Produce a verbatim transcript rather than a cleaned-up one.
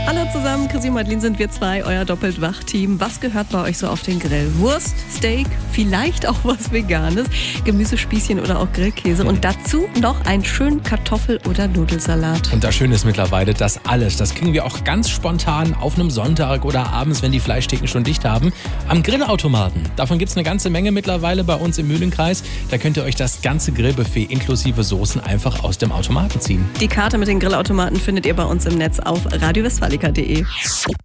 Hallo zusammen, Chrissy und Madeline sind wir zwei, euer Doppelt-Wach-Team. Was gehört bei euch so auf den Grill? Wurst, Steak, vielleicht auch was Veganes, Gemüsespießchen oder auch Grillkäse und dazu noch einen schönen Kartoffel- oder Nudelsalat. Und das Schöne ist mittlerweile, das alles, das kriegen wir auch ganz spontan auf einem Sonntag oder abends, wenn die Fleischtheken schon dicht haben, am Grillautomaten. Davon gibt es eine ganze Menge mittlerweile bei uns im Mühlenkreis. Da könnt ihr euch das ganze Grillbuffet inklusive Soßen einfach aus dem Automaten ziehen. Die Karte mit den Grillautomaten findet ihr bei uns im Netz auf radio westfalica punkt de.